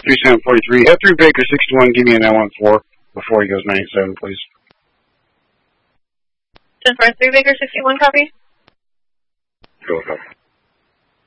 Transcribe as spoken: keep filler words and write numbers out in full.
three seven four three. Have three Baker sixty-one, give me a nine one four before he goes ninety-seven, please. ten four three Baker sixty-one, copy. Go, copy.